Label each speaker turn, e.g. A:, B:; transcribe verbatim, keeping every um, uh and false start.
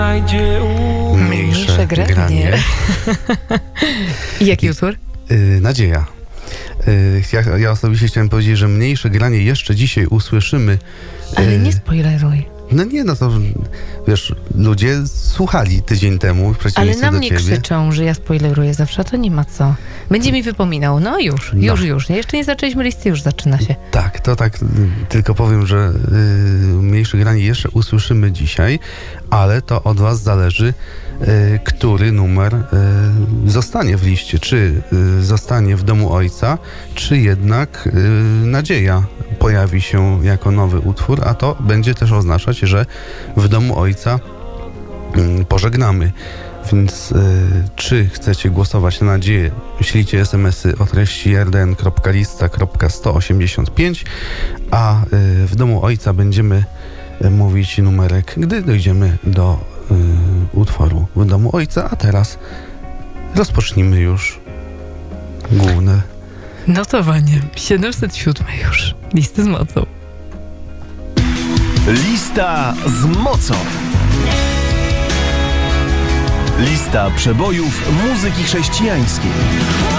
A: Mniejsze granie. granie.
B: I jaki utwór?
A: Yy, nadzieja. Yy, ja, ja osobiście chciałem powiedzieć, że mniejsze granie jeszcze dzisiaj usłyszymy.
B: Ale
A: yy,
B: nie spoileruj.
A: No nie, no to wiesz, ludzie słuchali tydzień temu w
B: Ale
A: przeciwieństwie
B: na
A: do
B: mnie
A: ciebie.
B: krzyczą, że ja spoileruję zawsze, to nie ma co. Będzie mi wypominał, no już,
A: No.
B: już, już. Jeszcze nie zaczęliśmy listy, już zaczyna się.
A: Tak, to tak, y, tylko powiem, że y, mniejsze granie jeszcze usłyszymy dzisiaj, ale to od was zależy, y, który numer y, zostanie w liście. Czy y, zostanie w domu ojca, czy jednak y, nadzieja pojawi się jako nowy utwór, a to będzie też oznaczać, że w domu ojca y, pożegnamy. Więc y, czy chcecie głosować na nadzieję, ślijcie es em esy o treści er de en kropka lista kropka sto osiemdziesiąt pięć, a y, w domu ojca będziemy y, mówić numerek, gdy dojdziemy do y, utworu w domu ojca, a teraz rozpocznijmy już główne.
B: Notowanie. siedemset siedem już. Listy z mocą.
C: Lista z mocą. Lista przebojów muzyki chrześcijańskiej.